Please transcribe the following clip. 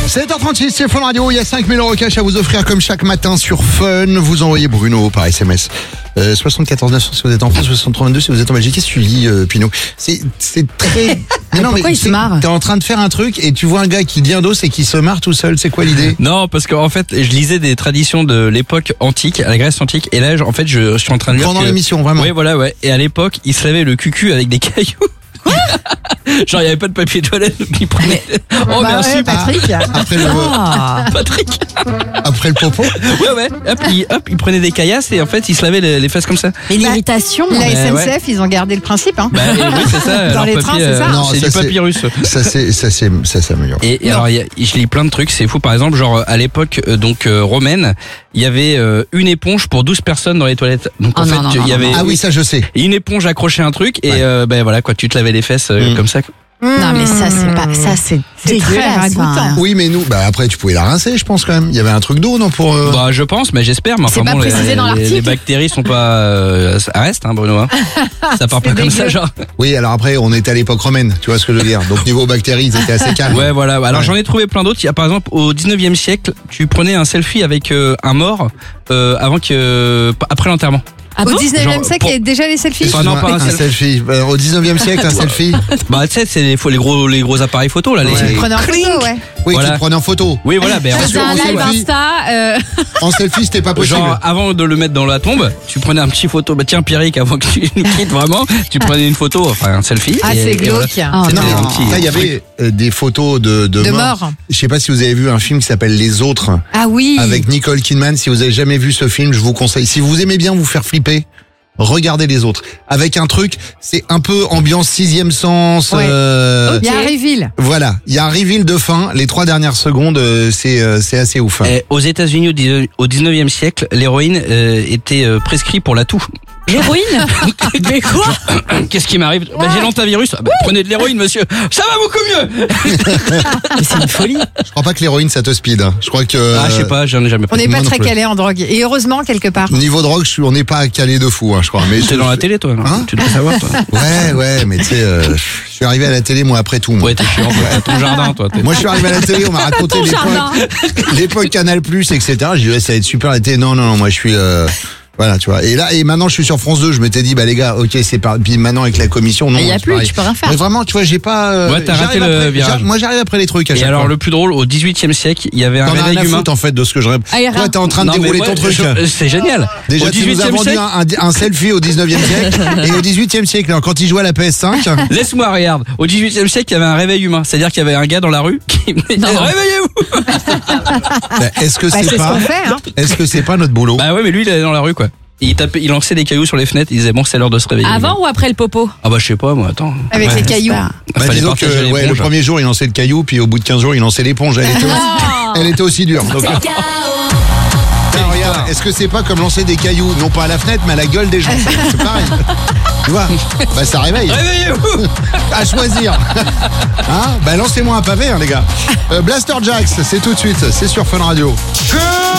7h36, c'est Fun Radio. Il y a 5 000 € cash à vous offrir comme chaque matin sur Fun. Vous envoyez Bruno par SMS. 74 900 si vous êtes en France, 63 si vous êtes en Belgique. Qu'est-ce que tu dis, Pinot? C'est très... Mais non, pourquoi il se marre? T'es en train de faire un truc et tu vois un gars qui vient d'os et qui se marre tout seul. C'est quoi l'idée? Non, parce qu'en fait, je lisais des traditions de l'époque antique, à la Grèce antique, et là, en fait, je suis en train de lire pendant que... l'émission, vraiment. Oui, voilà, ouais. Et à l'époque, ils se lavaient le cucu avec des cailloux. Genre, il n'y avait pas de papier toilette, donc ils prenaient... Oh, merci, ouais, Patrick. Après le, Patrick. après le popo. Ouais. Hop, ils prenaient des caillasses et en fait, ils se lavaient les fesses comme ça. Mais l'irritation. La SNCF, ils ont gardé le principe. Hein. Bah, oui, c'est ça. Dans les papier, trains, c'est ça. Non, c'est ça, du papyrus. Ça s'améliore. Et alors, je lis plein de trucs, c'est fou. Par exemple, genre, à l'époque, romaine, il y avait une éponge pour 12 personnes dans les toilettes. Donc, en fait, il y avait Ah oui, ça je sais. une éponge accrochée à un truc et ben voilà, quoi, tu te lavais les fesses comme ça. Non, mais ça, c'est pas. Ça, c'est très ragoûtant. Oui, mais nous, après, tu pouvais la rincer, je pense quand même. Il y avait un truc d'eau, non, pour. Bah, je pense, mais j'espère. Mais enfin, C'est pas bon, précisé dans l'article. les bactéries sont pas. Ça reste, hein, Bruno. Hein. Ça part pas comme ça, genre. Oui, alors après, on était à l'époque romaine, tu vois ce que je veux dire. Donc, niveau bactéries, ils étaient assez calmes. Ouais, voilà. Alors, j'en ai trouvé plein d'autres. Il y a, par exemple, au 19e siècle, tu prenais un selfie avec un mort après l'enterrement. Ah bon? Au 19e Genre, siècle, il y a déjà les selfies? Non, pas un selfie. Au 19e siècle, un selfie. Bah, tu sais, c'est les gros appareils photo, là. Tu le prenais en photo, ouais. Oui, Voilà. tu te prenais en photo. Oui, voilà. Ben, Tu faisais un live Insta. En selfie, c'était pas possible. genre, avant de le mettre dans la tombe, tu prenais un petit photo. Bah, tiens, Pierrick, avant que tu nous quittes vraiment, tu prenais une photo, enfin, un selfie. Ah, c'est glauque. Voilà. Oh, Non, mais un petit là, il y avait des photos de morts. Je sais pas si vous avez vu un film qui s'appelle Les Autres. Ah oui. Avec Nicole Kidman. Si vous avez jamais vu ce film, je vous conseille. Si vous aimez bien vous faire flipper, regardez Les Autres. Avec un truc, c'est un peu ambiance sixième sens. Ouais. Il y a un reveal. Voilà, il y a un reveal de fin. Les 3 dernières secondes, c'est assez ouf. Et aux États-Unis au 19e siècle, l'héroïne était prescrite pour la toux. L'héroïne? Mais quoi? Qu'est-ce qui m'arrive? Bah, j'ai l'antivirus. Bah, prenez de l'héroïne, monsieur. Ça va beaucoup mieux. Mais c'est une folie. Je crois pas que l'héroïne ça te speed. Je crois que. Ah, je sais pas, j'en ai jamais On pris. n'est pas Moi non très plus. calé en drogue. Et heureusement, quelque part. Niveau drogue, on n'est pas calé de fou, je crois. Mais T'es dans la télé, toi, non? Hein? Tu devrais savoir, toi. Ouais, mais tu sais, je suis arrivé à la télé moi après tout. Moi. Ouais, t'es chiant, toi. T'as ton jardin, toi. Moi, je suis arrivé à la télé, on m'a raconté l'époque Canal+, etc. J'ai dit, ouais, ça va être super la télé. Non, moi, je suis... Voilà, tu vois. Et maintenant, je suis sur France 2. Je m'étais dit, bah les gars, ok, c'est pas. Puis maintenant, avec la commission, non. Il y a c'est plus, pareil. tu peux rien faire. Mais vraiment, tu vois, j'ai pas. Ouais, t'as raté le virage. Moi, j'arrive après les trucs. À Et chaque alors, fois. le plus drôle, au 18e siècle, il y avait un T'en as réveil rien à humain. foutre, en fait, de ce que je rêve. Ah, Toi, t'es en train de Non, mais dérouler moi, ton truc. c'est génial. Déjà, Au tu nous as 18e vendu siècle, un selfie au 19e siècle. Et au 18e siècle, alors, quand il jouait à la PS5. laisse-moi, regarde. Au 18e siècle, il y avait un réveil humain. C'est-à-dire qu'il y avait un gars dans la rue qui me disait, réveillez-vous! Est-ce que Bah, c'est c'est ce pas. qu'on fait, hein. Est-ce que c'est pas notre boulot? Bah ouais, mais lui, il allait dans la rue, quoi. Il lançait des cailloux sur les fenêtres, il disait bon, c'est l'heure de se réveiller. Avant ou après le popo? Ah bah je sais pas, moi, attends. Avec les cailloux. Fallait disons partager que l'éponge. le premier jour, il lançait le caillou, puis au bout de 15 jours, il lançait l'éponge. Elle était aussi dure. Donc, tiens, regarde, est-ce que c'est pas comme lancer des cailloux, non pas à la fenêtre, mais à la gueule des gens? C'est pareil. Tu vois? Bah, ça réveille. Réveillez-vous! À choisir. Hein? Bah, lancez-moi un pavé, les gars. Blaster Jacks, c'est tout de suite. C'est sur Fun Radio.